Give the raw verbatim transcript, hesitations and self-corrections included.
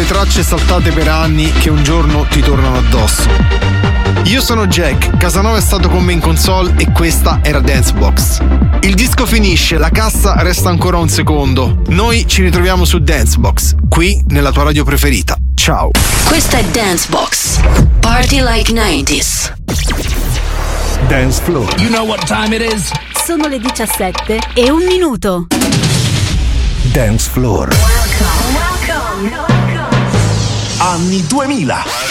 quelle tracce saltate per anni che un giorno ti tornano addosso. Io sono Jack, Casanova è stato con me in console e questa era Dancebox. Il disco finisce, la cassa resta ancora un secondo. Noi ci ritroviamo su Dancebox, qui nella tua radio preferita. Ciao. Questa è Dancebox. Party like nineties. Dance Floor. You know what time it is? Sono le diciassette e un minuto. Dance Floor. Welcome, welcome, welcome. Anni duemila.